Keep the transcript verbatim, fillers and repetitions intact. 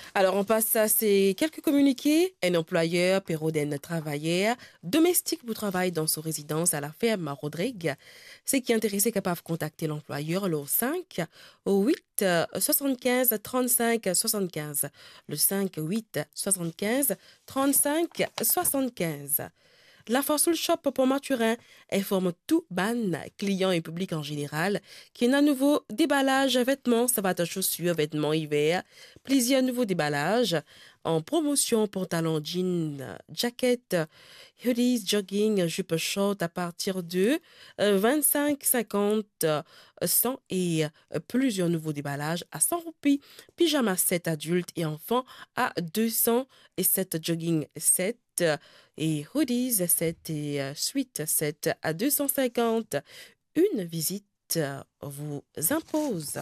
Alors, on passe à ces quelques communiqués. Un employeur, Péroden travailleur, domestique pour travail dans sa résidence à la ferme Rodrigue. Ceux qui intéressés capable de contacter l'employeur le cinq huit soixante-quinze trente-cinq soixante-quinze. Le cinq huit soixante-quinze trente-cinq soixante-quinze. La Force Shop pour Maturin informe tout ban, clients et public en général, qu'il y a un nouveau déballage vêtements, savates, chaussures, vêtements hiver, plusieurs nouveaux déballages en promotion, pantalon, jean, jacket, hoodies, jogging, jupe short à partir de euh, vingt-cinq, cinquante, cent et euh, plusieurs nouveaux déballages à cent roupies, pyjama set adultes et enfants à deux cents et sept jogging set et hoodies sept et euh, suite sept à deux cent cinquante. Une visite euh, vous impose.